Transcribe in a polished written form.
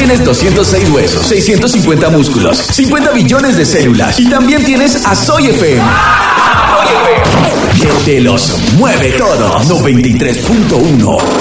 tienes 206 huesos, 650 músculos, 50 billones de células y también tienes a Soy FM. Que te los mueve todos. 93.1